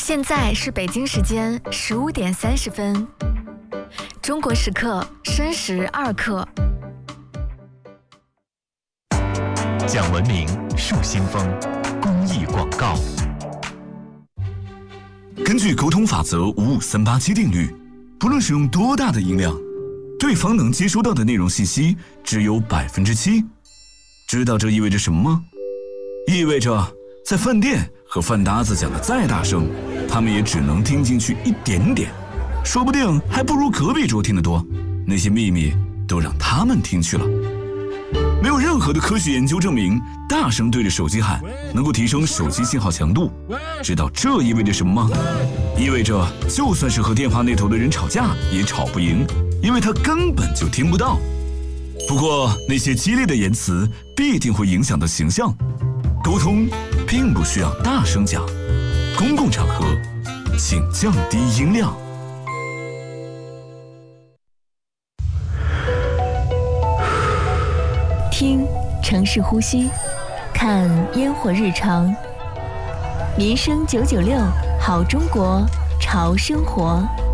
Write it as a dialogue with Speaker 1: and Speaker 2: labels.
Speaker 1: 现在是北京时间15点30分，中国时刻申时2刻。
Speaker 2: 讲文明树新风，公益广告。
Speaker 3: 根据沟通法则55387定律，不论使用多大的音量，对方能接收到的内容信息只有7%。知道这意味着什么吗？意味着在饭店和饭搭子讲的再大声，他们也只能听进去一点点，说不定还不如隔壁桌听得多。那些秘密都让他们听去了。没有任何的科学研究证明大声对着手机喊能够提升手机信号强度。知道这意味着什么吗？意味着就算是和电话那头的人吵架也吵不赢，因为他根本就听不到。不过那些激烈的言辞必定会影响到形象。沟通并不需要大声讲，公共场合请降低音量。
Speaker 4: 听城市呼吸，看烟火日常，民生996，好中国，潮生活。